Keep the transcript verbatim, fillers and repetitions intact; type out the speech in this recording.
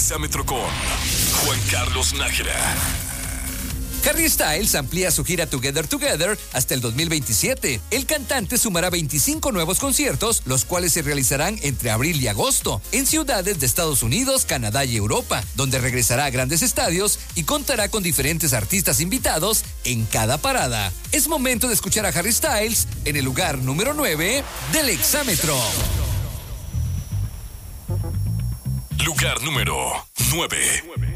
Exámetro con Juan Carlos Nájera. Harry Styles amplía su gira Together Together hasta el dos mil veintisiete. El cantante sumará veinticinco nuevos conciertos, los cuales se realizarán entre abril y agosto, en ciudades de Estados Unidos, Canadá y Europa, donde regresará a grandes estadios y contará con diferentes artistas invitados en cada parada. Es momento de escuchar a Harry Styles en el lugar número nueve del Exámetro. Lugar número nueve.